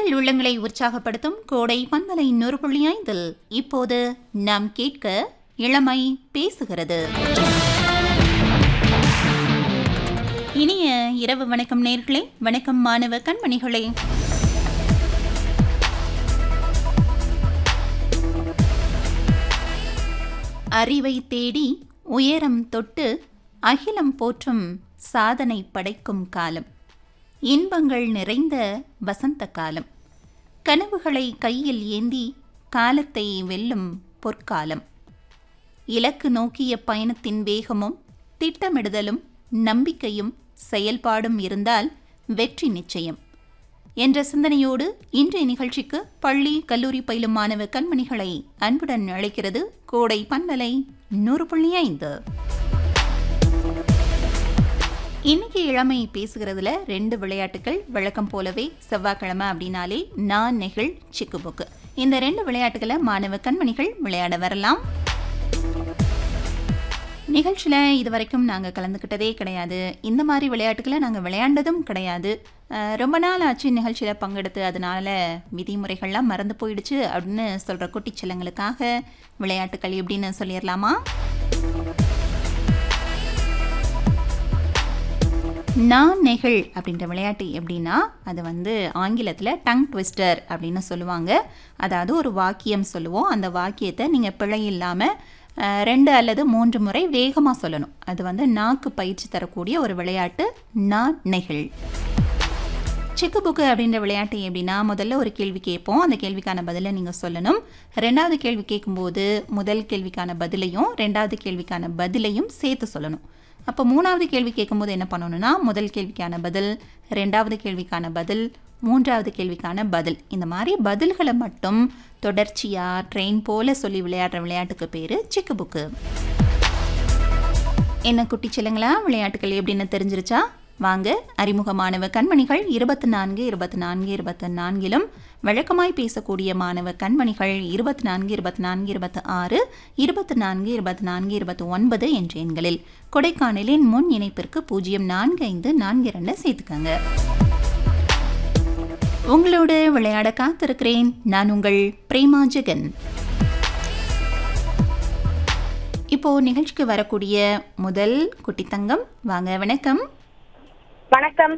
உங்கள் உள்ளங்களை உற்சாகப்படுத்தும் கோடை பண்பலை 100.5 இப்போது நாம் கேட்க இளமை பேசுகிறது. இனிய இரவு வணக்கம் நேயர்களே, வணக்கம் மாணவ கண்மணிகளே. அறிவை தேடி உயரம் தொட்டு அகிலம் போற்றும் சாதனை படைக்கும் காலம், இன்பங்கள் நிறைந்த வசந்த காலம், கனவுகளை கையில் ஏந்தி காலத்தை வெல்லும் பொற்காலம். இலக்கு நோக்கிய பயணத்தின் வேகமும் திட்டமிடுதலும் நம்பிக்கையும் செயல்பாடும் இருந்தால் வெற்றி நிச்சயம் என்ற சிந்தனையோடு இன்றைய நிகழ்ச்சிக்கு பள்ளி கல்லூரி பயிலும் மாணவ கண்மணிகளை அன்புடன் அழைக்கிறது கோடை பண்பலை 100.5. இன்னைக்கு இளமை பேசுகிறதுல 2 விளையாட்டுகள். வழக்கம் போலவே செவ்வாய்க்கிழமை அப்படின்னாலே நான் நெகிழ் சிக்கு புக்கு, இந்த 2 விளையாட்டுகளை மாணவ கண்மணிகள் விளையாட வரலாம். நிகழ்ச்சியில் இதுவரைக்கும் நாங்கள் கலந்துக்கிட்டதே கிடையாது, இந்த மாதிரி விளையாட்டுகளை நாங்கள் விளையாண்டதும் கிடையாது. ரொம்ப நாள் ஆச்சு நிகழ்ச்சியில் பங்கெடுத்து, அதனால விதிமுறைகள்லாம் மறந்து போயிடுச்சு அப்படின்னு சொல்கிற குட்டிச்சலங்களுக்காக விளையாட்டுகள் எப்படின்னு சொல்லிடலாமா? நான் நெகிழ் அப்படின்ற விளையாட்டு எப்படின்னா, அது ஆங்கிலத்தில் டங் ட்விஸ்டர் அப்படின்னு சொல்லுவாங்க. அதாவது ஒரு வாக்கியம் சொல்லுவோம், அந்த வாக்கியத்தை நீங்கள் பிழை இல்லாமல் 2 அல்லது 3 முறை வேகமாக சொல்லணும். அது நாக்கு பயிற்சி தரக்கூடிய ஒரு விளையாட்டு நான் நெகிழ். சிக்கு புக்கு அப்படின்ற விளையாட்டு எப்படின்னா, முதல்ல ஒரு கேள்வி கேட்போம், அந்த கேள்விக்கான பதிலை நீங்கள் சொல்லணும். 2வது கேள்வி கேட்கும்போது முதல் கேள்விக்கான பதிலையும் 2வது கேள்விக்கான பதிலையும் சேர்த்து சொல்லணும். அப்போ 3வது கேள்வி கேட்கும்போது என்ன பண்ணணும்னா, முதல் கேள்விக்கான பதில், 2வது கேள்விக்கான பதில், 3வது கேள்விக்கான பதில், இந்த மாதிரி பதில்களை மட்டும் தொடர்ச்சியாக ட்ரெயின் போல சொல்லி விளையாடுற விளையாட்டுக்கு பேர் சிக்கு புக்கு. என்ன குட்டி செல்லுங்களா, விளையாட்டுகள் எப்படின்னு தெரிஞ்சிருச்சா? வாங்க, அறிமுகமானவ கண்மணிகள் 24 24 24 வழக்கமாய் பேசக்கூடிய மாணவ கண்மணிகள் 24 24 26 24 24 29 என்ற எண்களில் கொடைக்கானலின் முன் இணைப்பிற்கு 045442 சேர்த்துக்கங்க. உங்களோடு விளையாட காத்திருக்கிறேன் நான் உங்கள் பிரேமா ஜெகன். இப்போ நிகழ்ச்சிக்கு வரக்கூடிய முதல் குட்டி தங்கம், வாங்க. வணக்கம். வணக்கம்.